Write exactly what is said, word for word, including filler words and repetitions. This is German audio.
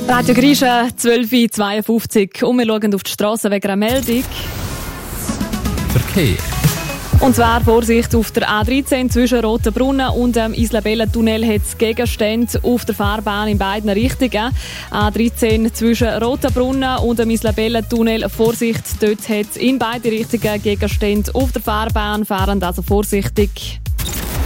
Radio Grisha, zwölf Uhr zweiundfünfzig. Und wir schauen auf die Straße wegen einer Meldung. Verkehr. Und zwar Vorsicht auf der A dreizehn zwischen Rotenbrunnen und dem Isla-Bella-Tunnel hat es Gegenstände auf der Fahrbahn in beiden Richtungen. A dreizehn zwischen Rotenbrunnen und dem Isla-Bella-Tunnel. Vorsicht, dort hat es in beide Richtungen Gegenstände auf der Fahrbahn. Fahren also vorsichtig.